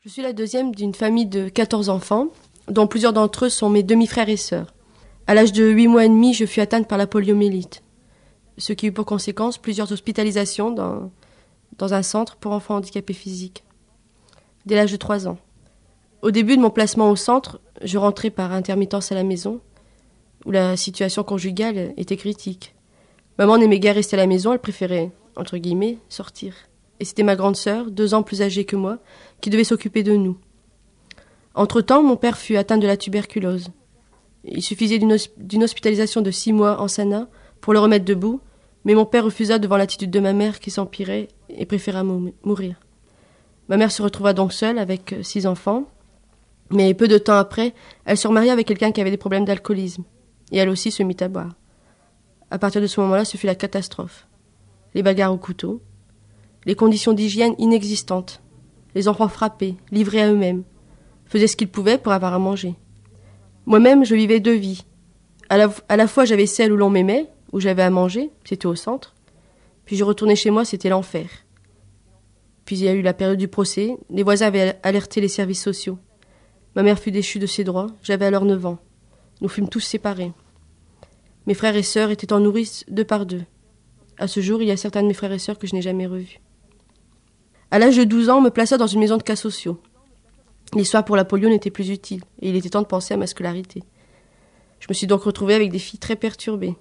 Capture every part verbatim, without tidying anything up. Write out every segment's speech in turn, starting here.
Je suis la deuxième d'une famille de quatorze enfants, dont plusieurs d'entre eux sont mes demi-frères et sœurs. À l'âge de huit mois et demi, je fus atteinte par la poliomyélite, ce qui eut pour conséquence plusieurs hospitalisations dans, dans un centre pour enfants handicapés physiques, dès l'âge de trois ans. Au début de mon placement au centre, je rentrais par intermittence à la maison, où la situation conjugale était critique. Maman n'aimait guère rester à la maison, elle préférait, entre guillemets, sortir. Et c'était ma grande sœur, deux ans plus âgée que moi, qui devait s'occuper de nous. Entre-temps, mon père fut atteint de la tuberculose. Il suffisait d'une, hosp- d'une hospitalisation de six mois en Sana pour le remettre debout, mais mon père refusa devant l'attitude de ma mère qui s'empirait et préféra mou- mourir. Ma mère se retrouva donc seule avec six enfants, mais peu de temps après, elle se remaria avec quelqu'un qui avait des problèmes d'alcoolisme, et elle aussi se mit à boire. À partir de ce moment-là, ce fut la catastrophe. Les bagarres au couteau, les conditions d'hygiène inexistantes, les enfants frappés, livrés à eux-mêmes, faisaient ce qu'ils pouvaient pour avoir à manger. Moi-même, je vivais deux vies. À la, à la fois, j'avais celle où l'on m'aimait, où j'avais à manger, c'était au centre. Puis je retournais chez moi, c'était l'enfer. Puis il y a eu la période du procès, les voisins avaient alerté les services sociaux. Ma mère fut déchue de ses droits, j'avais alors neuf ans. Nous fûmes tous séparés. Mes frères et sœurs étaient en nourrice deux par deux. À ce jour, il y a certains de mes frères et sœurs que je n'ai jamais revus. À l'âge de douze ans, on me plaça dans une maison de cas sociaux. Les soins pour la polio n'étaient plus utiles, et il était temps de penser à ma scolarité. Je me suis donc retrouvée avec des filles très perturbées.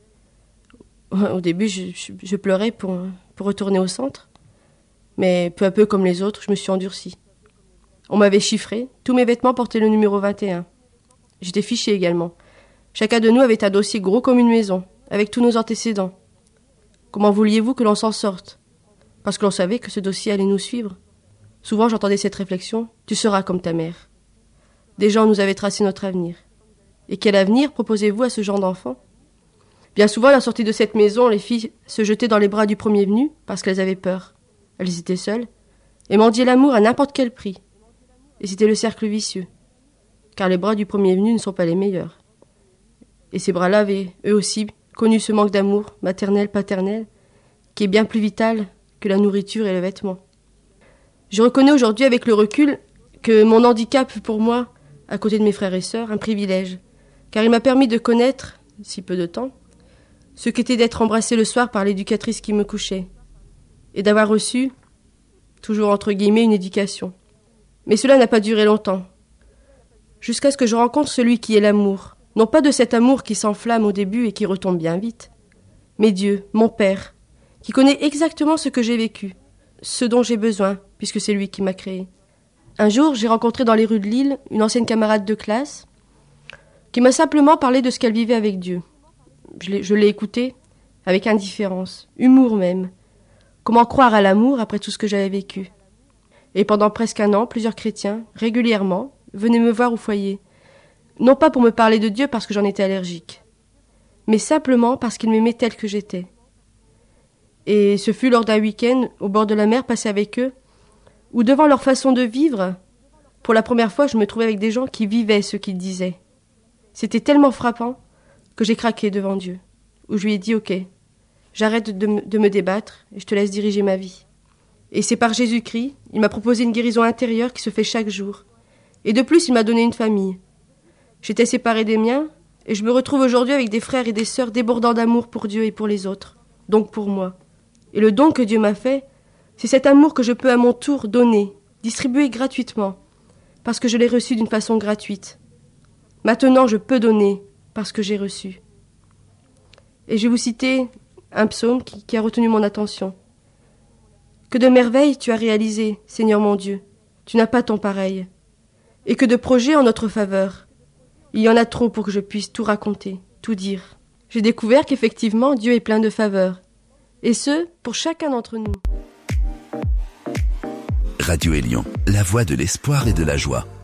Au début, je, je, je pleurais pour, pour retourner au centre, mais peu à peu, comme les autres, je me suis endurcie. On m'avait chiffré, tous mes vêtements portaient le numéro vingt et un. J'étais fichée également. Chacun de nous avait un dossier gros comme une maison, avec tous nos antécédents. Comment vouliez-vous que l'on s'en sorte ? Parce que l'on savait que ce dossier allait nous suivre. Souvent j'entendais cette réflexion, tu seras comme ta mère. Des gens nous avaient tracé notre avenir. Et quel avenir proposez-vous à ce genre d'enfant ? Bien souvent, à la sortie de cette maison, les filles se jetaient dans les bras du premier venu parce qu'elles avaient peur. Elles étaient seules et mendiaient l'amour à n'importe quel prix. Et c'était le cercle vicieux. Car les bras du premier venu ne sont pas les meilleurs. Et ces bras-là avaient, eux aussi, connu ce manque d'amour, maternel, paternel, qui est bien plus vital que la nourriture et le vêtement. Je reconnais aujourd'hui avec le recul que mon handicap fut pour moi, à côté de mes frères et sœurs, un privilège, car il m'a permis de connaître, si peu de temps, ce qu'était d'être embrassé le soir par l'éducatrice qui me couchait, et d'avoir reçu, toujours entre guillemets, une éducation. Mais cela n'a pas duré longtemps, jusqu'à ce que je rencontre celui qui est l'amour, non pas de cet amour qui s'enflamme au début et qui retombe bien vite, mais Dieu, mon Père, qui connaît exactement ce que j'ai vécu, ce dont j'ai besoin, puisque c'est lui qui m'a créé. Un jour, j'ai rencontré dans les rues de Lille une ancienne camarade de classe qui m'a simplement parlé de ce qu'elle vivait avec Dieu. Je l'ai, je l'ai écoutée avec indifférence, humour même. Comment croire à l'amour après tout ce que j'avais vécu ? Et pendant presque un an, plusieurs chrétiens, régulièrement, venaient me voir au foyer. Non pas pour me parler de Dieu parce que j'en étais allergique, mais simplement parce qu'ils m'aimaient tel que j'étais. Et ce fut lors d'un week-end au bord de la mer passé avec eux, où devant leur façon de vivre, pour la première fois je me trouvais avec des gens qui vivaient ce qu'ils disaient. C'était tellement frappant que j'ai craqué devant Dieu, où je lui ai dit « Ok, j'arrête de me, de me débattre et je te laisse diriger ma vie ». Et c'est par Jésus-Christ, il m'a proposé une guérison intérieure qui se fait chaque jour. Et de plus, il m'a donné une famille. J'étais séparée des miens, et je me retrouve aujourd'hui avec des frères et des sœurs débordant d'amour pour Dieu et pour les autres, donc pour moi. Et le don que Dieu m'a fait, c'est cet amour que je peux à mon tour donner, distribuer gratuitement, parce que je l'ai reçu d'une façon gratuite. Maintenant, je peux donner, parce que j'ai reçu. Et je vais vous citer un psaume qui, qui a retenu mon attention. « Que de merveilles tu as réalisé, Seigneur mon Dieu, tu n'as pas ton pareil. Et que de projets en notre faveur. Il y en a trop pour que je puisse tout raconter, tout dire. J'ai découvert qu'effectivement, Dieu est plein de faveurs. Et ce, pour chacun d'entre nous. » Radio Élion, la voix de l'espoir et de la joie.